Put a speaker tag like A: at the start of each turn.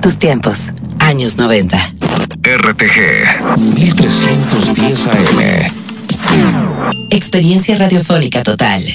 A: tus tiempos. Años 90.
B: RTG 1310 AM.
A: Experiencia radiofónica total.